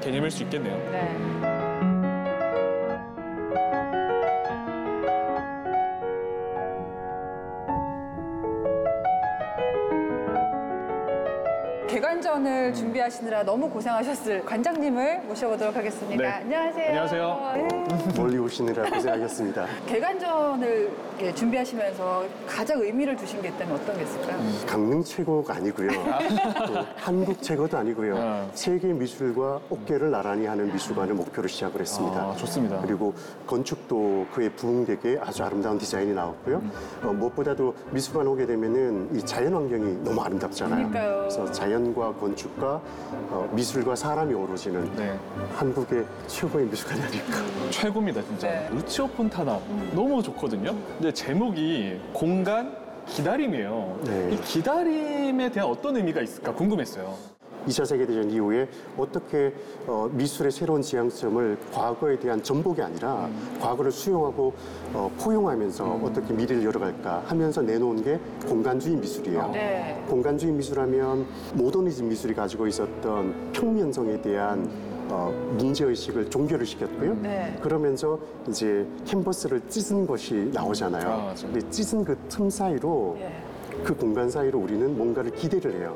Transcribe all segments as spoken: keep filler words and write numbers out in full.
개념일 수 있겠네요. 네. 개관전을 준비하시느라 너무 고생하셨을 관장님을 모셔보도록 하겠습니다. 네. 안녕하세요. 안녕하세요. 네. 멀리 오시느라 고생하셨습니다. 개관전을 이렇게 준비하시면서 가장 의미를 두신 게 있다면 어떤 게 있을까요? 강릉 최고가 아니고요. 또 한국 최고도 아니고요. 아. 세계 미술과 어깨를 나란히 하는 미술관을 목표로 시작을 했습니다. 아, 좋습니다. 그리고 건축도 그에 부응되게 아주 아름다운 디자인이 나왔고요. 어, 무엇보다도 미술관 오게 되면은 이 자연 환경이 너무 아름답잖아요. 그러니까요. 그래서 자연과 건축과 어, 미술과 사람이 어우러지는 네. 한국의 최고의 미술관이 아닐까. 최고입니다, 진짜. 네. 루치오 폰타나 너무 좋거든요. 근데 제목이 공간 기다림이에요. 네. 이 기다림에 대한 어떤 의미가 있을까 궁금했어요. 이 차 세계대전 이후에 어떻게 어, 미술의 새로운 지향점을 과거에 대한 전복이 아니라 음. 과거를 수용하고 어, 포용하면서 음. 어떻게 미래를 열어갈까 하면서 내놓은 게 공간주의 미술이에요. 네. 공간주의 미술하면 모더니즘 미술이 가지고 있었던 평면성에 대한 어, 문제의식을 종결을 시켰고요. 네. 그러면서 이제 캔버스를 찢은 것이 나오잖아요. 아, 맞아요. 근데 찢은 그 틈 사이로 예. 그 공간 사이로 우리는 뭔가를 기대를 해요.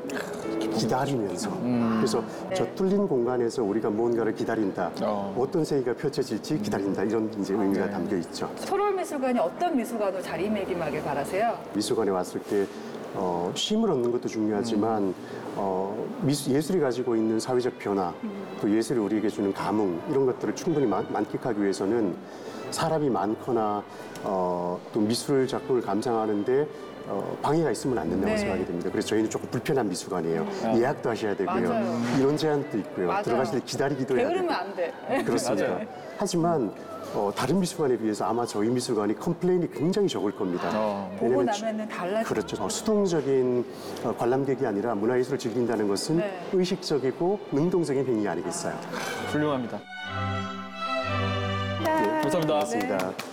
기다리면서. 음. 그래서 네. 저 뚫린 공간에서 우리가 무언가를 기다린다. 어. 어떤 세계가 펼쳐질지 기다린다. 이런 이제 의미가 네. 담겨 있죠. 소롤 미술관이 어떤 미술관으로 자리매김하길 바라세요? 미술관에 왔을 때 어, 쉼을 얻는 것도 중요하지만 음. 어, 미술, 예술이 가지고 있는 사회적 변화, 또 예술이 우리에게 주는 감흥 이런 것들을 충분히 만, 만끽하기 위해서는 사람이 많거나 어, 또 미술 작품을 감상하는데 어, 방해가 있으면 안 된다고 네. 생각이 됩니다. 그래서 저희는 조금 불편한 미술관이에요. 음. 예약도 하셔야 되고요. 맞아요. 인원 제한도 있고요. 맞아요. 들어가실 때 기다리기도 해야 게으르면 되고. 안 돼. 그렇습니다. 맞아요. 하지만 어, 다른 미술관에 비해서 아마 저희 미술관이 컴플레인이 굉장히 적을 겁니다. 어. 보고 왜냐면 나면은 달라져. 그렇죠. 어, 수동적인 어, 관람객이 아니라 문화예술을 즐긴다는 것은 네. 의식적이고 능동적인 행위 아니겠어요. 훌륭합니다. 네. 감사합니다. 고맙습니다.